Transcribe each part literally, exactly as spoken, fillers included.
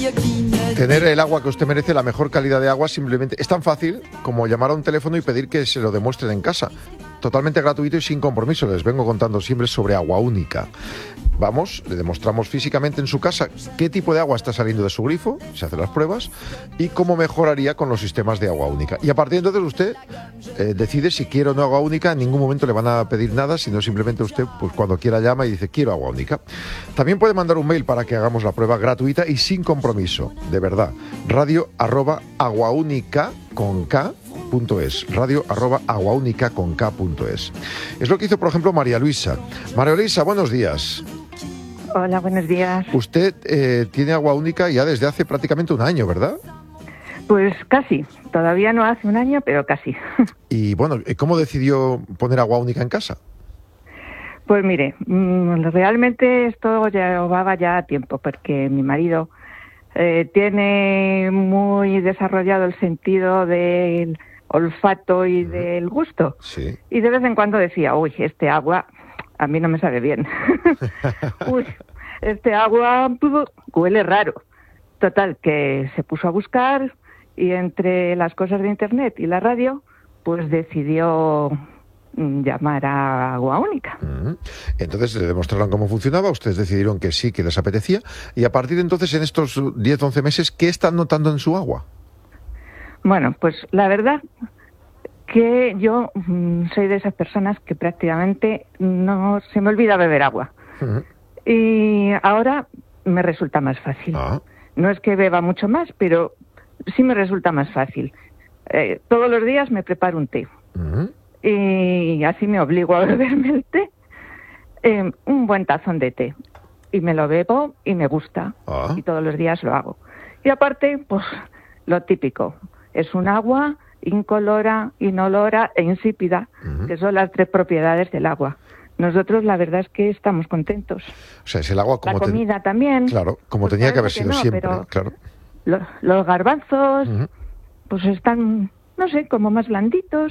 Tener el agua que usted merece, la mejor calidad de agua, simplemente es tan fácil como llamar a un teléfono y pedir que se lo demuestren en casa. Totalmente gratuito y sin compromiso. Les vengo contando siempre sobre Agua Única. Vamos, le demostramos físicamente en su casa qué tipo de agua está saliendo de su grifo, se hacen las pruebas, y cómo mejoraría con los sistemas de Agua Única. Y a partir de entonces usted eh, decide si quiere o no Agua Única. En ningún momento le van a pedir nada, sino simplemente usted, pues cuando quiera llama y dice quiero Agua Única. También puede mandar un mail para que hagamos la prueba gratuita y sin compromiso, de verdad. Radio arroba aguaúnica con K punto es, radio arroba aguaúnica con K punto es. Es lo que hizo, por ejemplo, María Luisa. María Luisa, buenos días. Hola, buenos días. Usted eh, tiene Agua Única ya desde hace prácticamente un año, ¿verdad? Pues casi. Todavía no hace un año, pero casi. Y bueno, ¿cómo decidió poner Agua Única en casa? Pues mire, realmente esto llevaba ya tiempo, porque mi marido eh, tiene muy desarrollado el sentido del olfato y uh-huh. del gusto. Sí. Y de vez en cuando decía, uy, este agua a mí no me sabe bien. Uy, este agua huele raro. Total, que se puso a buscar y entre las cosas de internet y la radio, pues decidió llamar a Agua Única. Uh-huh. Entonces le demostraron cómo funcionaba, ustedes decidieron que sí, que les apetecía, y a partir de entonces, en estos diez, once meses, ¿qué están notando en su agua? Bueno, pues la verdad que yo mmm, soy de esas personas que prácticamente no se me olvida beber agua. Uh-huh. Y ahora me resulta más fácil. Ah. No es que beba mucho más, pero sí me resulta más fácil. Eh, todos los días me preparo un té. Uh-huh. Y así me obligo a beberme el té. Eh, un buen tazón de té. Y me lo bebo y me gusta. Ah. Y todos los días lo hago. Y aparte, pues lo típico. Es un agua incolora, inolora e insípida, uh-huh. que son las tres propiedades del agua. Nosotros la verdad es que estamos contentos. O sea, es el agua como... La comida ten... también. Claro, como pues tenía que haber sido que no, siempre, pero claro. Los, los garbanzos, uh-huh. pues están, no sé, como más blanditos.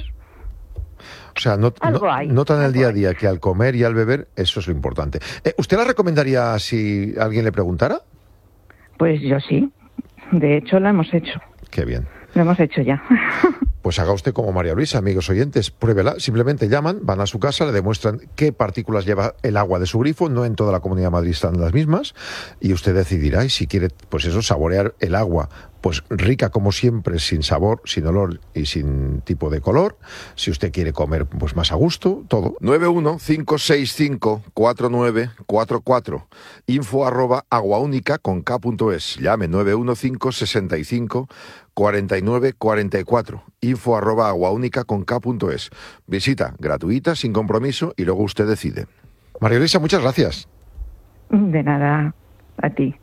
O sea, no, algo no, hay, notan el día a hay. día que al comer y al beber, eso es lo importante. Eh, ¿Usted la recomendaría si alguien le preguntara? Pues yo sí. De hecho, lo hemos hecho. Qué bien. Lo hemos hecho ya. Pues haga usted como María Luisa, amigos oyentes, pruébela. Simplemente llaman, van a su casa, le demuestran qué partículas lleva el agua de su grifo. No en toda la Comunidad de Madrid están las mismas. Y usted decidirá, y si quiere, pues eso, saborear el agua, pues rica como siempre, sin sabor, sin olor y sin tipo de color. Si usted quiere comer pues más a gusto, todo. nueve uno cinco seis cinco cuatro nueve cuatro cuatro. Info arroba aguaúnica con K punto es. Llame nueve uno cinco sesenta y cinco cuarenta y nueve cuarenta y cuatro. Info arroba aguaúnica con K punto es. Visita gratuita, sin compromiso, y luego usted decide. María Luisa, muchas gracias. De nada, a ti.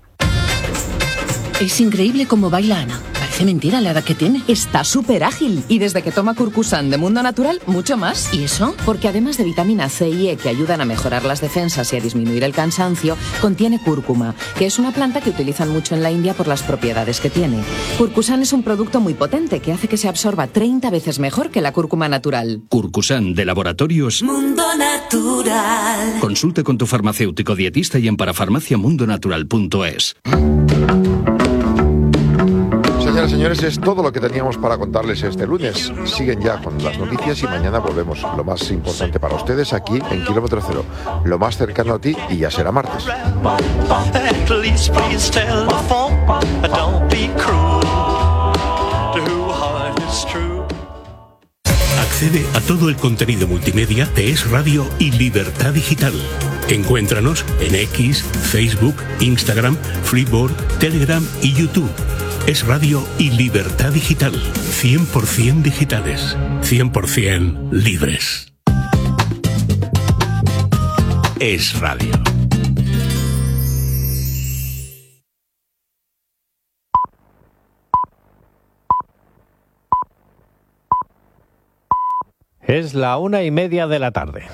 Es increíble cómo baila Ana. Parece mentira la edad que tiene. Está súper ágil. Y desde que toma Curcusan de Mundo Natural, mucho más. ¿Y eso? Porque además de vitamina C y E que ayudan a mejorar las defensas y a disminuir el cansancio, contiene cúrcuma, que es una planta que utilizan mucho en la India por las propiedades que tiene. Curcusan es un producto muy potente que hace que se absorba treinta veces mejor que la cúrcuma natural. Curcusan, de Laboratorios Mundo Natural. Consulte con tu farmacéutico dietista y en parafarmacia mundo natural punto es. Señoras y señores, es todo lo que teníamos para contarles este lunes. Siguen ya con las noticias y mañana volvemos. Lo más importante para ustedes aquí en Kilómetro Cero, lo más cercano a ti, y ya será martes. Accede a todo el contenido multimedia de Es Radio y Libertad Digital. Encuéntranos en X, Facebook, Instagram, Flipboard, Telegram y YouTube. Es Radio y Libertad Digital. cien por ciento digitales. cien por ciento libres. Es Radio. Es la una y media de la tarde.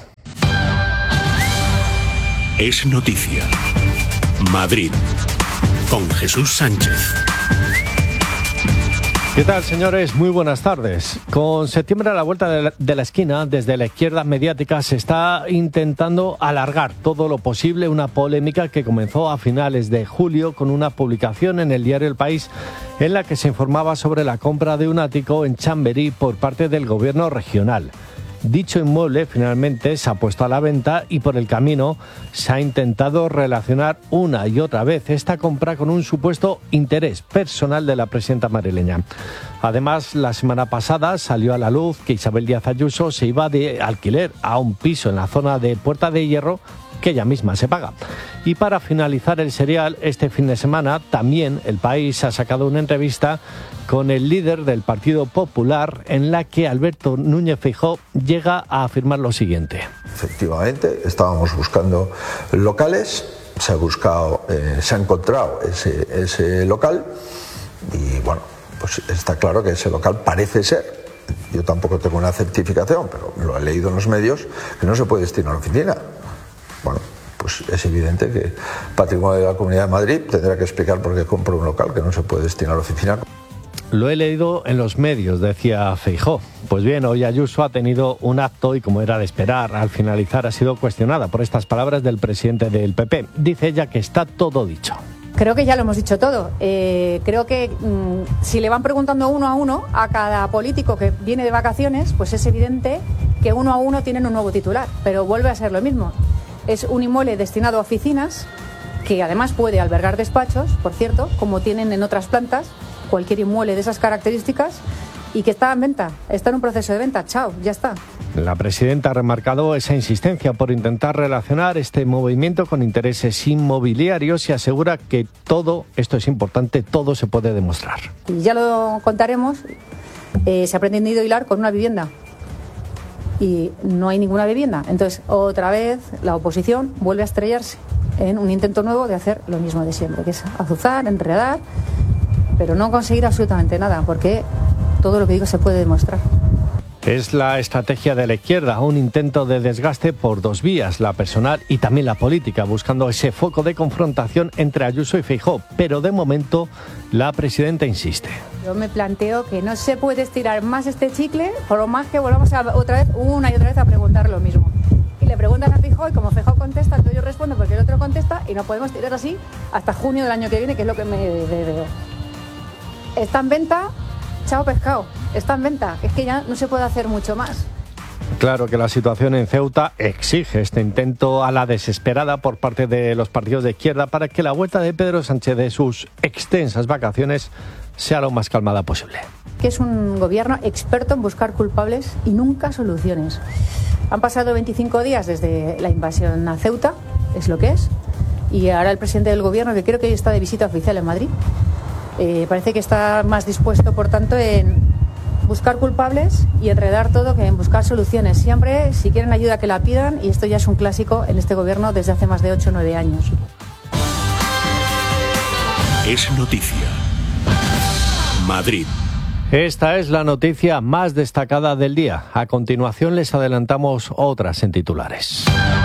Es noticia. Madrid. Con Jesús Sánchez. ¿Qué tal, señores? Muy buenas tardes. Con septiembre a la vuelta de la, de la esquina, desde la izquierda mediática se está intentando alargar todo lo posible una polémica que comenzó a finales de julio con una publicación en el diario El País en la que se informaba sobre la compra de un ático en Chamberí por parte del gobierno regional. Dicho inmueble finalmente se ha puesto a la venta y por el camino se ha intentado relacionar una y otra vez esta compra con un supuesto interés personal de la presidenta madrileña. Además, la semana pasada salió a la luz que Isabel Díaz Ayuso se iba de alquiler a un piso en la zona de Puerta de Hierro que ella misma se paga. Y para finalizar el serial, este fin de semana también El País ha sacado una entrevista con el líder del Partido Popular en la que Alberto Núñez Feijóo llega a afirmar lo siguiente. Efectivamente, estábamos buscando locales, se ha buscado, eh, se ha encontrado ese, ese local y bueno, pues está claro que ese local parece ser, yo tampoco tengo una certificación, pero lo he leído en los medios, que no se puede destinar a la oficina. Bueno, pues es evidente que Patrimonio de la Comunidad de Madrid tendrá que explicar por qué compra un local que no se puede destinar a la oficina. Lo he leído en los medios, decía Feijóo. Pues bien, hoy Ayuso ha tenido un acto y, como era de esperar, al finalizar ha sido cuestionada por estas palabras del presidente del P P. Dice ella que está todo dicho. Creo que ya lo hemos dicho todo. Eh, creo que mmm, si le van preguntando uno a uno a cada político que viene de vacaciones, pues es evidente que uno a uno tienen un nuevo titular, pero vuelve a ser lo mismo. Es un inmueble destinado a oficinas, que además puede albergar despachos, por cierto, como tienen en otras plantas, cualquier inmueble de esas características, y que está en venta, está en un proceso de venta. Chao, ya está. La presidenta ha remarcado esa insistencia por intentar relacionar este movimiento con intereses inmobiliarios y asegura que todo, esto es importante, todo se puede demostrar. Y ya lo contaremos, eh, se ha pretendido hilar con una vivienda. Y no hay ninguna vivienda. Entonces, otra vez, la oposición vuelve a estrellarse en un intento nuevo de hacer lo mismo de siempre, que es azuzar, enredar, pero no conseguir absolutamente nada, porque todo lo que digo se puede demostrar. Es la estrategia de la izquierda, un intento de desgaste por dos vías, la personal y también la política, buscando ese foco de confrontación entre Ayuso y Feijóo. Pero de momento, la presidenta insiste. Yo me planteo que no se puede estirar más este chicle, por lo más que volvamos a, otra vez, una y otra vez a preguntar lo mismo. Y le preguntan a Feijóo y como Feijóo contesta, entonces yo respondo porque el otro contesta y no podemos tirar así hasta junio del año que viene, que es lo que me veo. Está en venta, chao pescado, está en venta. Es que ya no se puede hacer mucho más. Claro que la situación en Ceuta exige este intento a la desesperada por parte de los partidos de izquierda para que la vuelta de Pedro Sánchez de sus extensas vacaciones sea lo más calmada posible. Que es un gobierno experto en buscar culpables y nunca soluciones. Han pasado veinticinco días desde la invasión a Ceuta, es lo que es, y ahora el presidente del gobierno, que creo que hoy está de visita oficial en Madrid, eh, parece que está más dispuesto, por tanto, en buscar culpables y enredar todo que en buscar soluciones. Siempre, si quieren ayuda, que la pidan, y esto ya es un clásico en este gobierno desde hace más de ocho o nueve años. Es noticia. Madrid. Esta es la noticia más destacada del día. A continuación les adelantamos otras en titulares.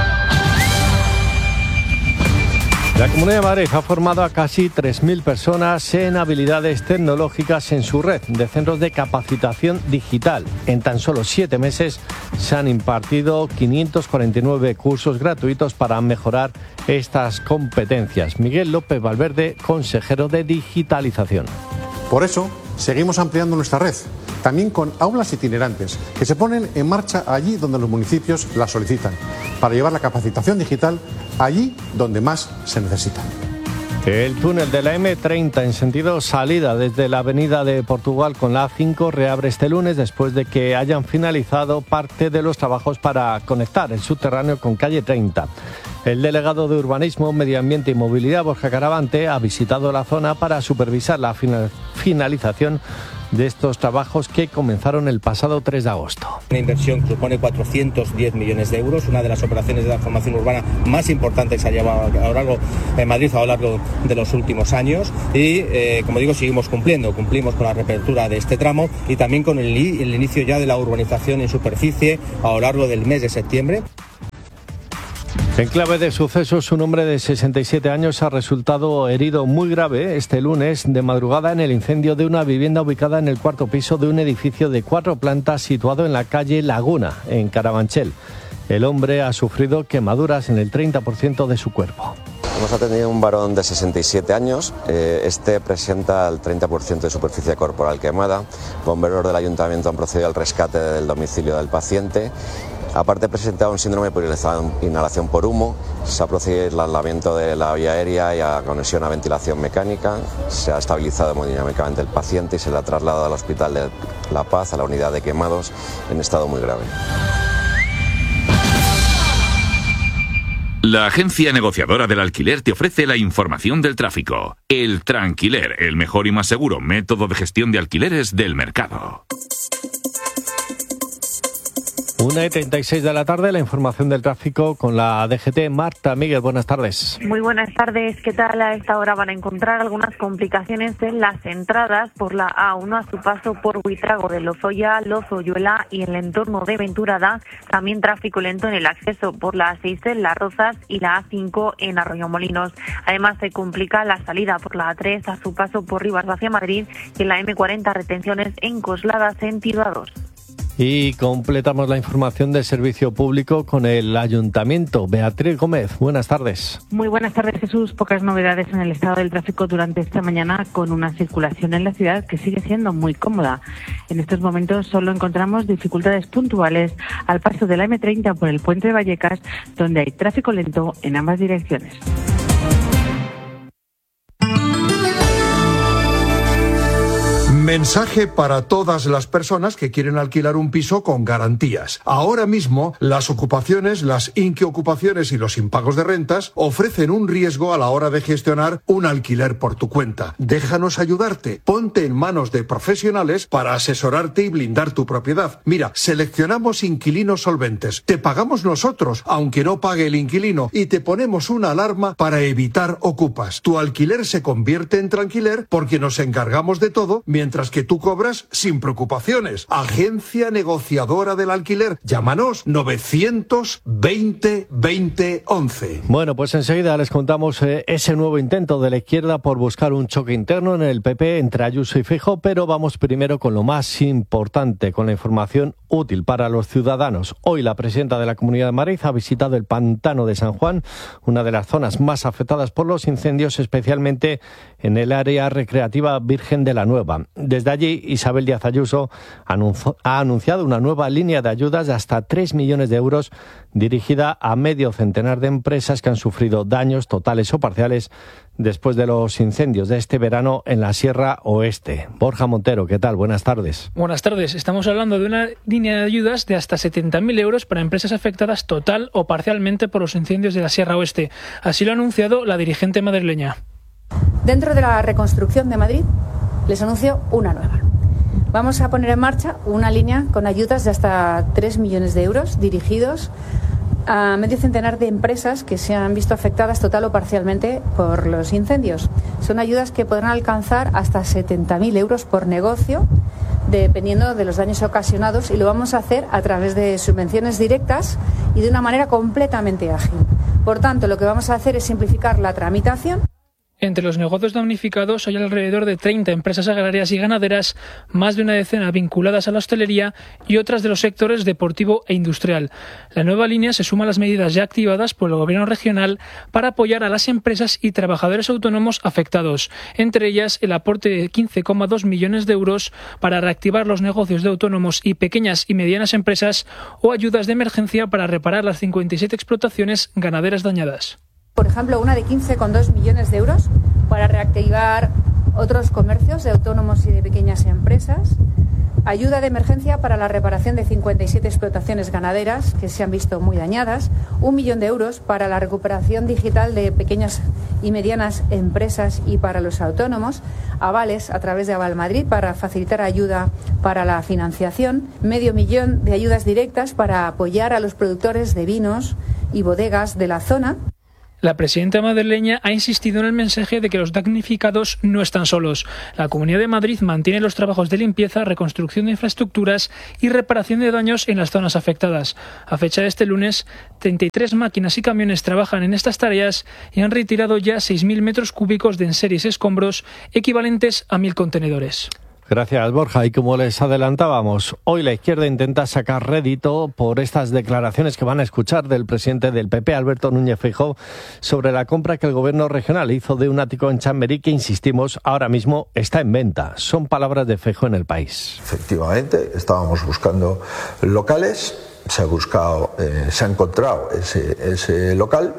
La Comunidad de Madrid ha formado a casi tres mil personas en habilidades tecnológicas en su red de centros de capacitación digital. En tan solo siete meses se han impartido quinientos cuarenta y nueve cursos gratuitos para mejorar estas competencias. Miguel López Valverde, consejero de digitalización. Por eso, seguimos ampliando nuestra red, también con aulas itinerantes, que se ponen en marcha allí donde los municipios las solicitan, para llevar la capacitación digital allí donde más se necesita. El túnel de la eme treinta en sentido salida desde la avenida de Portugal con la A cinco reabre este lunes después de que hayan finalizado parte de los trabajos para conectar el subterráneo con calle treinta. El delegado de Urbanismo, Medio Ambiente y Movilidad, Borja Caravante, ha visitado la zona para supervisar la finalización de estos trabajos que comenzaron el pasado tres de agosto. Una inversión que supone cuatrocientos diez millones de euros, una de las operaciones de transformación urbana más importantes que se ha llevado a lo largo de Madrid a lo largo de los últimos años y, eh, como digo, seguimos cumpliendo, cumplimos con la reapertura de este tramo y también con el, el inicio ya de la urbanización en superficie a lo largo del mes de septiembre. En clave de sucesos, un hombre de sesenta y siete años ha resultado herido muy grave este lunes de madrugada en el incendio de una vivienda ubicada en el cuarto piso de un edificio de cuatro plantas situado en la calle Laguna, en Carabanchel. El hombre ha sufrido quemaduras en el treinta por ciento de su cuerpo. Hemos atendido a un varón de sesenta y siete años. Este presenta el treinta por ciento de superficie corporal quemada. Bomberos del ayuntamiento han procedido al rescate del domicilio del paciente. Aparte presentaba un síndrome por inhalación por humo, se ha procedido al aislamiento de la vía aérea y a conexión a ventilación mecánica, se ha estabilizado hemodinámicamente el paciente y se le ha trasladado al Hospital de La Paz, a la unidad de quemados, en estado muy grave. La agencia negociadora del alquiler te ofrece la información del tráfico. El Tranquiler, el mejor y más seguro método de gestión de alquileres del mercado. una y treinta y seis de la tarde, la información del tráfico con la D G T. Marta Miguel, buenas tardes. Muy buenas tardes, ¿qué tal? A esta hora van a encontrar algunas complicaciones en las entradas por la A uno a su paso por Buitrago de Lozoya, Lozoyuela y el entorno de Venturada. También tráfico lento en el acceso por la A seis en Las Rozas y la A cinco en Arroyomolinos. Además se complica la salida por la A tres a su paso por Rivas hacia Madrid y en la M cuarenta retenciones en Coslada sentido A dos. Y completamos la información del servicio público con el Ayuntamiento. Beatriz Gómez, buenas tardes. Muy buenas tardes, Jesús. Pocas novedades en el estado del tráfico durante esta mañana, con una circulación en la ciudad que sigue siendo muy cómoda. En estos momentos solo encontramos dificultades puntuales al paso de la M treinta por el puente de Vallecas, donde hay tráfico lento en ambas direcciones. Mensaje para todas las personas que quieren alquilar un piso con garantías. Ahora mismo, las ocupaciones, las inquiocupaciones y los impagos de rentas ofrecen un riesgo a la hora de gestionar un alquiler por tu cuenta. Déjanos ayudarte. Ponte en manos de profesionales para asesorarte y blindar tu propiedad. Mira, seleccionamos inquilinos solventes. Te pagamos nosotros, aunque no pague el inquilino, y te ponemos una alarma para evitar ocupas. Tu alquiler se convierte en tranquiler porque nos encargamos de todo, mientras Mientras que tú cobras sin preocupaciones. Agencia negociadora del alquiler. Llámanos novecientos veinte veinte once. Bueno, pues enseguida les contamos eh, ese nuevo intento de la izquierda por buscar un choque interno en el P P entre Ayuso y Feijóo, pero vamos primero con lo más importante, con la información útil para los ciudadanos. Hoy la presidenta de la Comunidad de Madrid ha visitado el pantano de San Juan, una de las zonas más afectadas por los incendios, especialmente en el área recreativa Virgen de la Nueva. Desde allí, Isabel Díaz Ayuso ha anunciado una nueva línea de ayudas de hasta tres millones de euros dirigida a medio centenar de empresas que han sufrido daños totales o parciales después de los incendios de este verano en la Sierra Oeste. Borja Montero, ¿qué tal? Buenas tardes. Buenas tardes. Estamos hablando de una línea de ayudas de hasta setenta mil euros para empresas afectadas total o parcialmente por los incendios de la Sierra Oeste. Así lo ha anunciado la dirigente madrileña. Dentro de la reconstrucción de Madrid, les anuncio una nueva. Vamos a poner en marcha una línea con ayudas de hasta tres millones de euros dirigidos a medio centenar de empresas que se han visto afectadas total o parcialmente por los incendios. Son ayudas que podrán alcanzar hasta setenta mil euros por negocio, dependiendo de los daños ocasionados, y lo vamos a hacer a través de subvenciones directas y de una manera completamente ágil. Por tanto, lo que vamos a hacer es simplificar la tramitación. Entre los negocios damnificados hay alrededor de treinta empresas agrarias y ganaderas, más de una decena vinculadas a la hostelería y otras de los sectores deportivo e industrial. La nueva línea se suma a las medidas ya activadas por el Gobierno regional para apoyar a las empresas y trabajadores autónomos afectados, entre ellas el aporte de quince coma dos millones de euros para reactivar los negocios de autónomos y pequeñas y medianas empresas, o ayudas de emergencia para reparar las cincuenta y siete explotaciones ganaderas dañadas. Por ejemplo, una de quince coma dos millones de euros para reactivar otros comercios de autónomos y de pequeñas empresas. Ayuda de emergencia para la reparación de cincuenta y siete explotaciones ganaderas que se han visto muy dañadas. Un millón de euros para la recuperación digital de pequeñas y medianas empresas y para los autónomos. Avales a través de Aval Madrid para facilitar ayuda para la financiación. Medio millón de ayudas directas para apoyar a los productores de vinos y bodegas de la zona. La presidenta madrileña ha insistido en el mensaje de que los damnificados no están solos. La Comunidad de Madrid mantiene los trabajos de limpieza, reconstrucción de infraestructuras y reparación de daños en las zonas afectadas. A fecha de este lunes, treinta y tres máquinas y camiones trabajan en estas tareas y han retirado ya seis mil metros cúbicos de enseres y escombros, equivalentes a mil contenedores. Gracias, Borja. Y como les adelantábamos, hoy la izquierda intenta sacar rédito por estas declaraciones que van a escuchar del presidente del P P, Alberto Núñez Feijóo, sobre la compra que el gobierno regional hizo de un ático en Chamberí que, insistimos, ahora mismo está en venta. Son palabras de Feijóo en El País. Efectivamente, estábamos buscando locales, se ha buscado, eh, se ha encontrado ese, ese local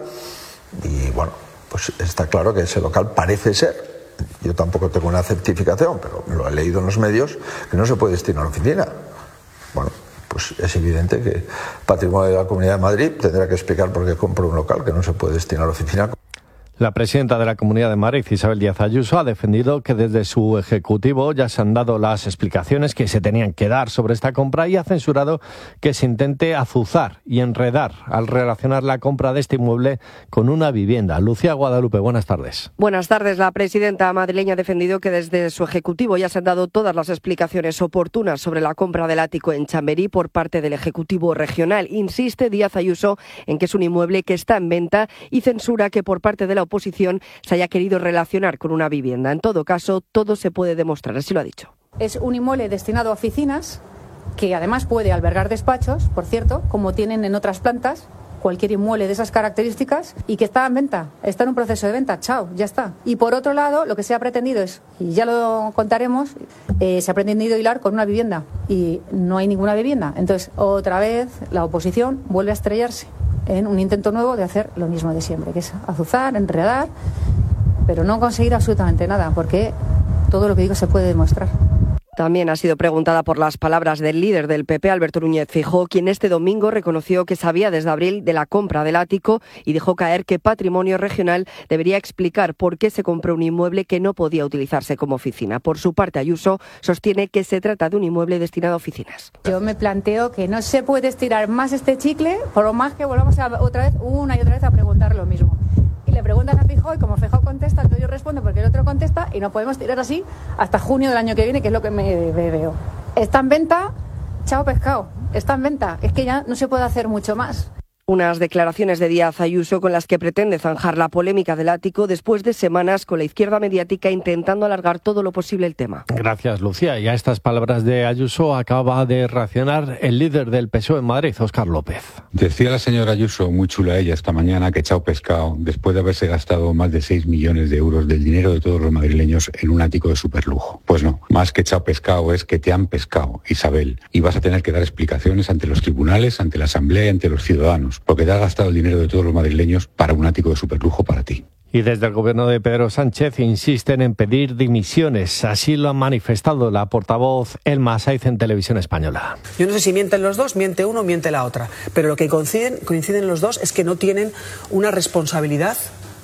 y bueno, pues está claro que ese local parece ser, yo tampoco tengo una certificación, pero lo he leído en los medios, que no se puede destinar a oficina. Bueno, pues es evidente que Patrimonio de la Comunidad de Madrid tendrá que explicar por qué compra un local que no se puede destinar a oficina. La presidenta de la Comunidad de Madrid, Isabel Díaz Ayuso, ha defendido que desde su Ejecutivo ya se han dado las explicaciones que se tenían que dar sobre esta compra y ha censurado que se intente azuzar y enredar al relacionar la compra de este inmueble con una vivienda. Lucía Guadalupe, buenas tardes. Buenas tardes. La presidenta madrileña ha defendido que desde su Ejecutivo ya se han dado todas las explicaciones oportunas sobre la compra del ático en Chamberí por parte del Ejecutivo regional. Insiste Díaz Ayuso en que es un inmueble que está en venta y censura que por parte de la oposición se haya querido relacionar con una vivienda. En todo caso, todo se puede demostrar, así lo ha dicho. Es un inmueble destinado a oficinas que además puede albergar despachos, por cierto, como tienen en otras plantas, cualquier inmueble de esas características, y que está en venta, está en un proceso de venta, chao, ya está. Y por otro lado, lo que se ha pretendido es, y ya lo contaremos, eh, se ha pretendido hilar con una vivienda y no hay ninguna vivienda. Entonces, otra vez, la oposición vuelve a estrellarse en un intento nuevo de hacer lo mismo de siempre, que es azuzar, enredar, pero no conseguir absolutamente nada, porque todo lo que digo se puede demostrar. También ha sido preguntada por las palabras del líder del P P, Alberto Núñez Feijóo, quien este domingo reconoció que sabía desde abril de la compra del ático y dejó caer que Patrimonio Regional debería explicar por qué se compró un inmueble que no podía utilizarse como oficina. Por su parte, Ayuso sostiene que se trata de un inmueble destinado a oficinas. Yo me planteo que no se puede estirar más este chicle, por lo más que volvamos a, otra vez, una y otra vez a preguntar lo mismo. Le preguntan a Feijóo y como Feijóo contesta, entonces yo respondo porque el otro contesta y no podemos tirar así hasta junio del año que viene, que es lo que me, me veo. Está en venta, chao pescado, está en venta, es que ya no se puede hacer mucho más. Unas declaraciones de Díaz Ayuso con las que pretende zanjar la polémica del ático después de semanas con la izquierda mediática intentando alargar todo lo posible el tema. Gracias, Lucía. Y a estas palabras de Ayuso acaba de reaccionar el líder del P S O E en Madrid, Óscar López. Decía la señora Ayuso, muy chula ella esta mañana, que chao pescado, después de haberse gastado más de seis millones de euros del dinero de todos los madrileños en un ático de superlujo. Pues no, más que chao pescado es que te han pescado, Isabel, y vas a tener que dar explicaciones ante los tribunales, ante la Asamblea y ante los ciudadanos, porque te has gastado el dinero de todos los madrileños para un ático de superlujo para ti. Y desde el gobierno de Pedro Sánchez insisten en pedir dimisiones. Así lo ha manifestado la portavoz Elma Saiz en Televisión Española. Yo no sé si mienten los dos, miente uno, miente la otra. Pero lo que coinciden, coinciden los dos es que no tienen una responsabilidad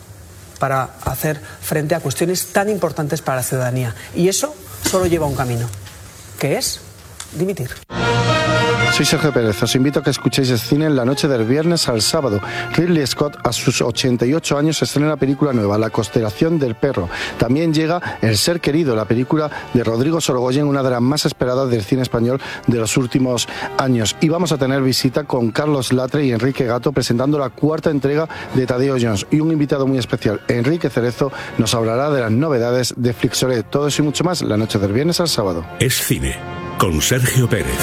para hacer frente a cuestiones tan importantes para la ciudadanía. Y eso solo lleva un camino, que es dimitir. Soy Sergio Pérez, os invito a que escuchéis el cine en la noche del viernes al sábado. Ridley Scott, a sus ochenta y ocho años, estrena la película nueva, La constelación del perro. También llega El ser querido, la película de Rodrigo Sorogoyen, una de las más esperadas del cine español de los últimos años. Y vamos a tener visita con Carlos Latre y Enrique Gato presentando la cuarta entrega de Tadeo Jones. Y un invitado muy especial, Enrique Cerezo, nos hablará de las novedades de Flixoret. Todo eso y mucho más, la noche del viernes al sábado. Es cine, con Sergio Pérez.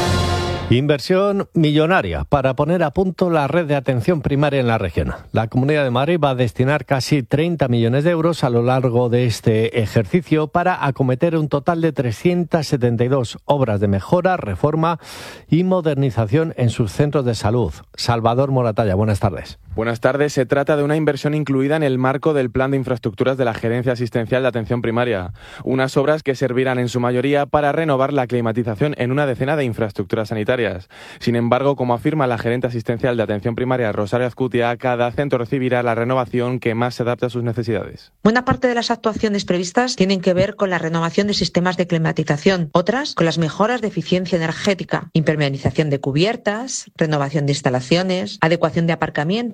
Inversión millonaria para poner a punto la red de atención primaria en la región. La Comunidad de Madrid va a destinar casi treinta millones de euros a lo largo de este ejercicio para acometer un total de trescientas setenta y dos obras de mejora, reforma y modernización en sus centros de salud. Salvador Moratalla, buenas tardes. Buenas tardes. Se trata de una inversión incluida en el marco del Plan de Infraestructuras de la Gerencia Asistencial de Atención Primaria. Unas obras que servirán en su mayoría para renovar la climatización en una decena de infraestructuras sanitarias. Sin embargo, como afirma la gerente asistencial de Atención Primaria, Rosario Azcutia, cada centro recibirá la renovación que más se adapte a sus necesidades. Buena parte de las actuaciones previstas tienen que ver con la renovación de sistemas de climatización, otras con las mejoras de eficiencia energética, impermeabilización de cubiertas, renovación de instalaciones, adecuación de aparcamientos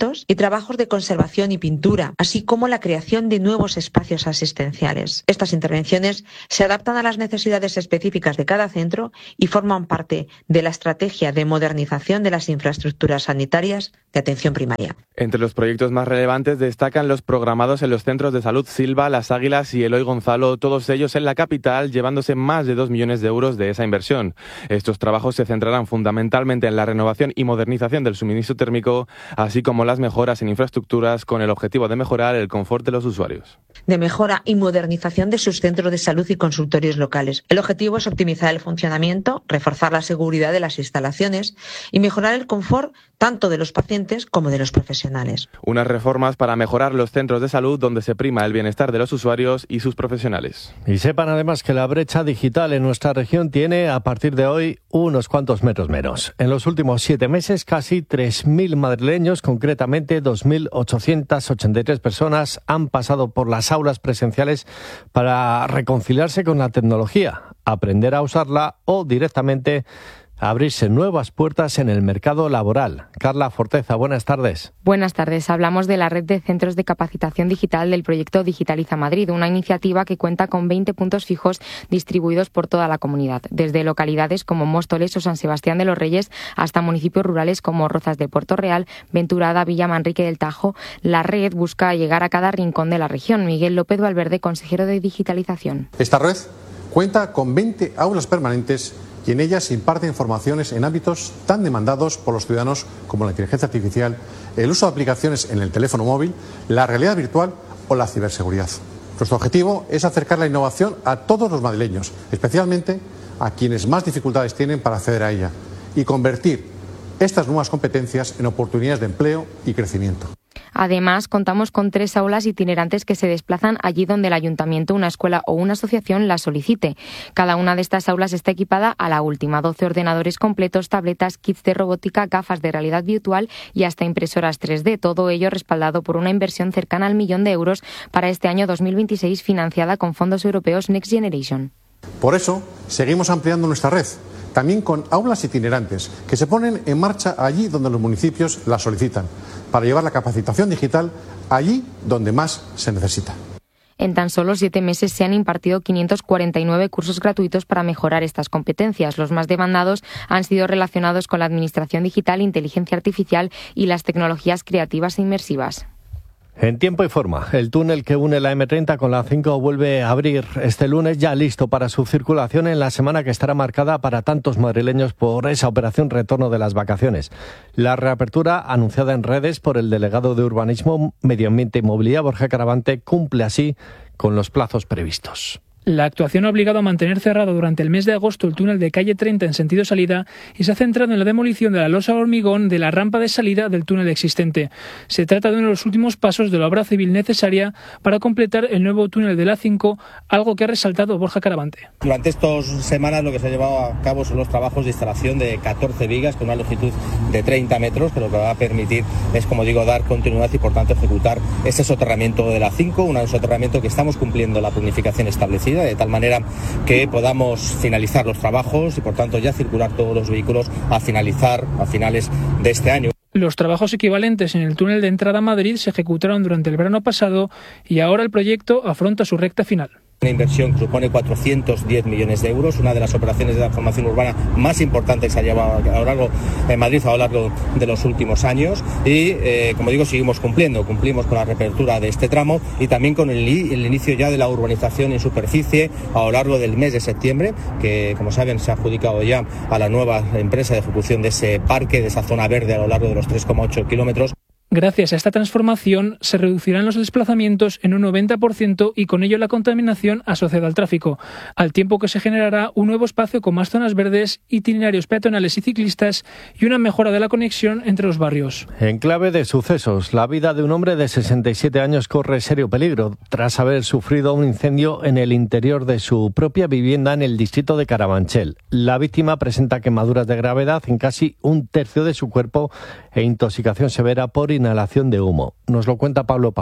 monumentos y trabajos de conservación y pintura, así como la creación de nuevos espacios asistenciales. Estas intervenciones se adaptan a las necesidades específicas de cada centro y forman parte de la estrategia de modernización de las infraestructuras sanitarias de atención primaria. Entre los proyectos más relevantes destacan los programados en los centros de salud Silva, Las Águilas y Eloy Gonzalo, todos ellos en la capital, llevándose más de dos millones de euros de esa inversión. Estos trabajos se centrarán fundamentalmente en la renovación y modernización del suministro térmico, así como las mejoras en infraestructuras con el objetivo de mejorar el confort de los usuarios. De mejora y modernización de sus centros de salud y consultorios locales. El objetivo es optimizar el funcionamiento, reforzar la seguridad de las instalaciones y mejorar el confort tanto de los pacientes como de los profesionales. Unas reformas para mejorar los centros de salud donde se prima el bienestar de los usuarios y sus profesionales. Y sepan además que la brecha digital en nuestra región tiene a partir de hoy unos cuantos metros menos. En los últimos siete meses casi tres mil madrileños, concretamente dos mil ochocientas ochenta y tres personas, han pasado por las aulas presenciales para reconciliarse con la tecnología, aprender a usarla o directamente abrirse nuevas puertas en el mercado laboral. Carla Forteza, buenas tardes. Buenas tardes. Hablamos de la red de centros de capacitación digital del proyecto Digitaliza Madrid, una iniciativa que cuenta con veinte puntos fijos distribuidos por toda la comunidad, desde localidades como Móstoles o San Sebastián de los Reyes hasta municipios rurales como Rozas de Puerto Real, Venturada, Villa Manrique del Tajo. La red busca llegar a cada rincón de la región. Miguel López Valverde, consejero de Digitalización. Esta red cuenta con veinte aulas permanentes y en ellas se imparten formaciones en ámbitos tan demandados por los ciudadanos como la inteligencia artificial, el uso de aplicaciones en el teléfono móvil, la realidad virtual o la ciberseguridad. Nuestro objetivo es acercar la innovación a todos los madrileños, especialmente a quienes más dificultades tienen para acceder a ella, y convertir estas nuevas competencias en oportunidades de empleo y crecimiento. Además, contamos con tres aulas itinerantes que se desplazan allí donde el ayuntamiento, una escuela o una asociación las solicite. Cada una de estas aulas está equipada a la última. doce ordenadores completos, tabletas, kits de robótica, gafas de realidad virtual y hasta impresoras tres D. Todo ello respaldado por una inversión cercana al millón de euros para este año dos mil veintiséis, financiada con fondos europeos Next Generation. Por eso, seguimos ampliando nuestra red, también con aulas itinerantes, que se ponen en marcha allí donde los municipios las solicitan, para llevar la capacitación digital allí donde más se necesita. En tan solo siete meses se han impartido quinientos cuarenta y nueve cursos gratuitos para mejorar estas competencias. Los más demandados han sido relacionados con la administración digital, inteligencia artificial y las tecnologías creativas e inmersivas. En tiempo y forma, el túnel que une la eme treinta con la cinco vuelve a abrir este lunes, ya listo para su circulación en la semana que estará marcada para tantos madrileños por esa operación retorno de las vacaciones. La reapertura, anunciada en redes por el delegado de Urbanismo, Medio Ambiente y Movilidad, Borja Caravante, cumple así con los plazos previstos. La actuación ha obligado a mantener cerrado durante el mes de agosto el túnel de calle treinta en sentido salida y se ha centrado en la demolición de la losa de hormigón de la rampa de salida del túnel existente. Se trata de uno de los últimos pasos de la obra civil necesaria para completar el nuevo túnel de la cinco, algo que ha resaltado Borja Caravante. Durante estas semanas lo que se ha llevado a cabo son los trabajos de instalación de catorce vigas con una longitud de treinta metros, que lo que va a permitir es, como digo, dar continuidad y por tanto ejecutar ese soterramiento de la cinco, un soterramiento que estamos cumpliendo la planificación establecida, de tal manera que podamos finalizar los trabajos y por tanto ya circular todos los vehículos a finalizar a finales de este año. Los trabajos equivalentes en el túnel de entrada a Madrid se ejecutaron durante el verano pasado y ahora el proyecto afronta su recta final. Una inversión que supone cuatrocientos diez millones de euros, una de las operaciones de transformación urbana más importantes que se ha llevado a lo largo en Madrid a lo largo de los últimos años y, eh, como digo, seguimos cumpliendo, cumplimos con la reapertura de este tramo y también con el, el inicio ya de la urbanización en superficie a lo largo del mes de septiembre, que, como saben, se ha adjudicado ya a la nueva empresa de ejecución de ese parque, de esa zona verde a lo largo de los tres coma ocho kilómetros. Gracias a esta transformación se reducirán los desplazamientos en un noventa por ciento y con ello la contaminación asociada al tráfico, al tiempo que se generará un nuevo espacio con más zonas verdes, itinerarios peatonales y ciclistas y una mejora de la conexión entre los barrios. En clave de sucesos, la vida de un hombre de sesenta y siete años corre serio peligro tras haber sufrido un incendio en el interior de su propia vivienda en el distrito de Carabanchel. La víctima presenta quemaduras de gravedad en casi un tercio de su cuerpo e intoxicación severa por inhalación de humo. Nos lo cuenta Pablo Pavón.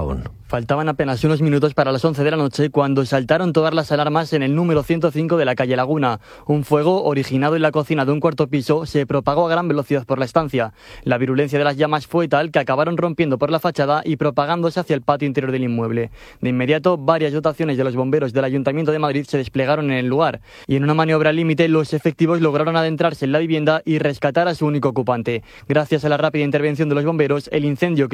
Faltaban apenas unos minutos para las once de la noche cuando saltaron todas las alarmas en el número ciento cinco de la calle Laguna. Un fuego, originado en la cocina de un cuarto piso, se propagó a gran velocidad por la estancia. La virulencia de las llamas fue tal que acabaron rompiendo por la fachada y propagándose hacia el patio interior del inmueble. De inmediato, varias dotaciones de los bomberos del Ayuntamiento de Madrid se desplegaron en el lugar y en una maniobra límite los efectivos lograron adentrarse en la vivienda y rescatar a su único ocupante. Gracias a la rápida intervención de los bomberos, el incendio que